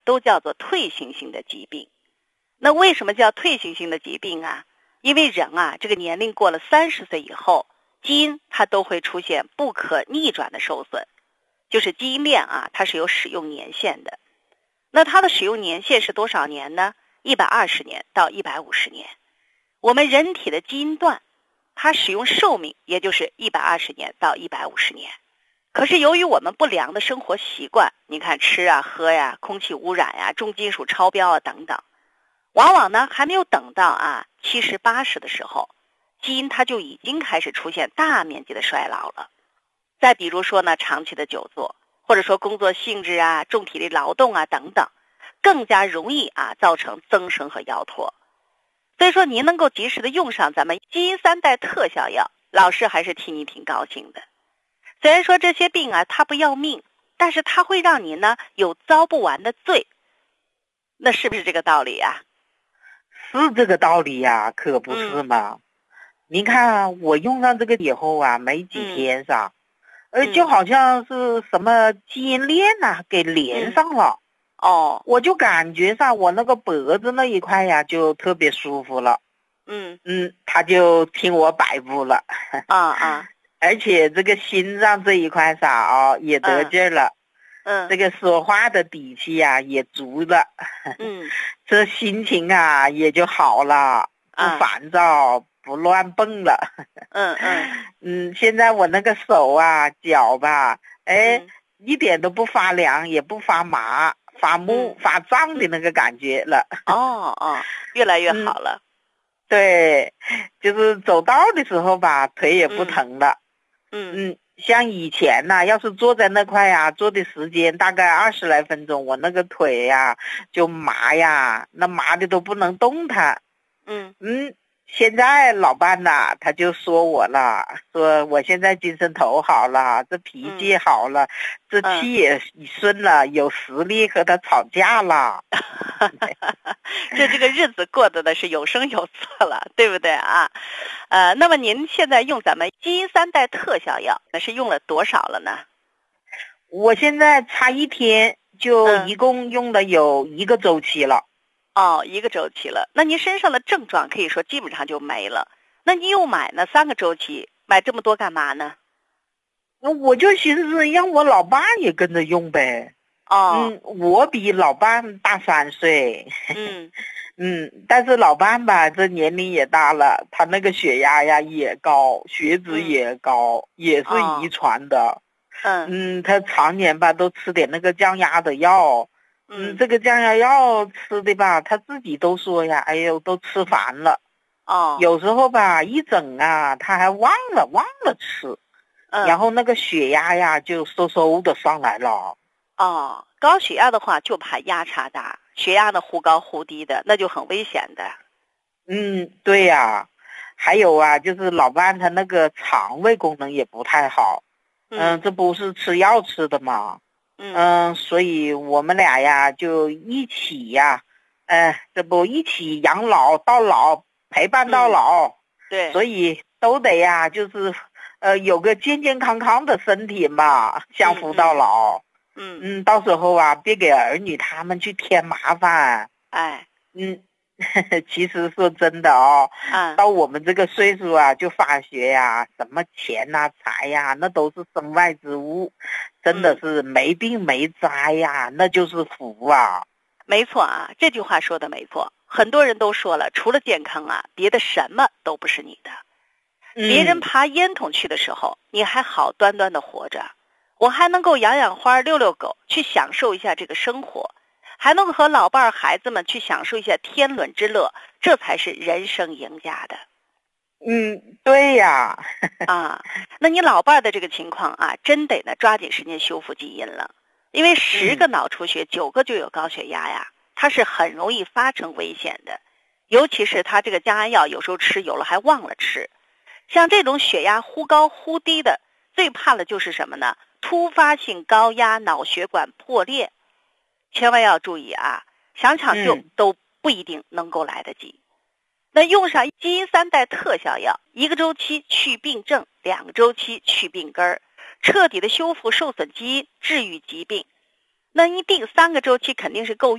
都叫做退行性的疾病。那为什么叫退行性的疾病啊？因为人啊，这个年龄过了30岁以后，基因它都会出现不可逆转的受损，就是基因链啊，它是有使用年限的。那它的使用年限是多少年呢？120年到150年。我们人体的基因段，它使用寿命也就是120年到150年。可是由于我们不良的生活习惯，你看吃啊喝呀、空气污染呀、重金属超标啊等等，往往呢还没有等到70、80的时候，基因它就已经开始出现大面积的衰老了。再比如说呢，长期的久坐，或者说工作性质啊、重体力劳动啊等等，更加容易造成增生和腰脱。所以说您能够及时的用上咱们基因3代特效药，老师还是替你挺高兴的。虽然说这些病它不要命，但是它会让你呢有遭不完的罪，那是不是这个道理啊？ 是这个道理呀，可不是嘛。您看我用上这个以后没几天上，就好像是什么基因链给连上了。我就感觉上我那个脖子那一块呀就特别舒服了。他就听我摆布了。而且这个心脏这一块上也得劲儿了。这个说话的底气也足了。这心情也就好了，不烦躁，不乱蹦了。现在我那个手脚吧，一点都不发凉，也不发麻、发木、发胀的那个感觉了。 越来越好了。 对，就是走道的时候吧，腿也不疼了。像以前要是坐在那块坐的时间大概20来分钟，我那个腿就麻那麻的都不能动弹。现在老伴他就说我了，说我现在精神头好了，这脾气好了，这气也顺了，有实力和他吵架了。 这个日子过得的是有声有色了，对不对啊？那么您现在用咱们基因3代特效药，那是用了多少了呢？ 我现在差1天就一共用了有1个周期了。 1个周期了。那您身上的症状可以说基本上就没了。那你又买了3个周期，买这么多干嘛呢？ 我就寻思让我老伴也跟着用呗。我比老伴大3岁。但是老伴吧，这年龄也大了，他那个血压也高，血脂也高，也是遗传的。他常年吧都吃点那个降压的药。这个降压药吃的吧，他自己都说哎呦，都吃烦了。有时候吧一整他还忘了吃。然后那个血压就嗖的上来了。 高血压的话就怕压差大，血压呢忽高忽低的，那就很危险的。 对呀。还有就是老伴他那个肠胃功能也不太好。这不是吃药吃的吗？所以我们俩就一起这不一起养老到老，陪伴到老。 对。 所以都得就是有个健健康康的身体嘛，相扶到老。到时候别给儿女他们去添麻烦。其实说真的到我们这个岁数就发觉什么钱财那都是身外之物，真的是没病没灾那就是福啊。 没错这句话说的没错。很多人都说了，除了健康别的什么都不是你的。别人爬烟囱去的时候，你还好端端的活着，我还能够养养花、遛遛狗，去享受一下这个生活，还能够和老伴儿、孩子们去享受一下天伦之乐，这才是人生赢家的。 对呀。 那你老伴儿的这个情况真得呢抓紧时间修复基因了，因为10个脑出血9个就有高血压它是很容易发生危险的。尤其是他这个降压药有时候吃有了还忘了吃，像这种血压忽高忽低的，最怕的就是什么呢？突发性高压脑血管破裂。千万要注意想抢救都不一定能够来得及。那用上基因3代特效药，1个周期去病症，2个周期去病根儿，彻底的修复受损基因，治愈疾病。 那一定3个周期肯定是够